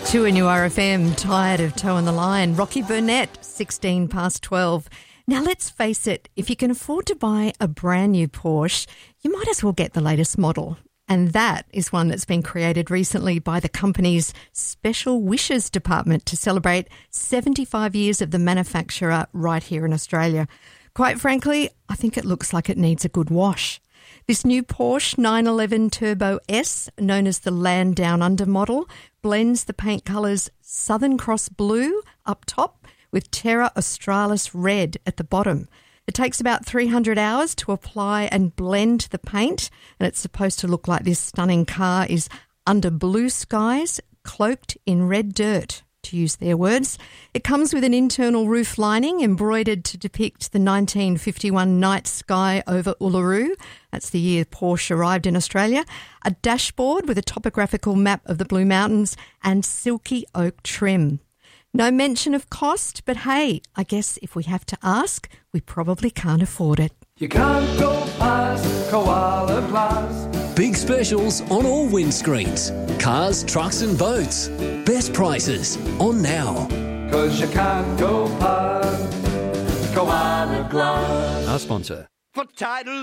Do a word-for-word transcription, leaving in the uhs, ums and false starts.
two N U R F M, tired of toe on the line. Rocky Burnett, sixteen past twelve. Now, let's face it, if you can afford to buy a brand new Porsche, you might as well get the latest model. And that is one that's been created recently by the company's Special Wishes department to celebrate seventy-five years of the manufacturer right here in Australia. Quite frankly, I think it looks like it needs a good wash. This new Porsche nine eleven Turbo S, known as the Land Down Under model, blends the paint colours Southern Cross Blue up top with Terra Australis Red at the bottom. It takes about three hundred hours to apply and blend the paint, and it's supposed to look like this stunning car is under blue skies, cloaked in red dirt, to use their words. It comes with an internal roof lining embroidered to depict the nineteen fifty-one night sky over Uluru. That's the year Porsche arrived in Australia. A dashboard with a topographical map of the Blue Mountains and silky oak trim. No mention of cost, but hey, I guess if we have to ask, we probably can't afford it. You can't go past Koala Glass. Big specials on all windscreens. Cars, trucks and boats. Best prices on now. Cause you can't go past Koala Glass. Our sponsor. For title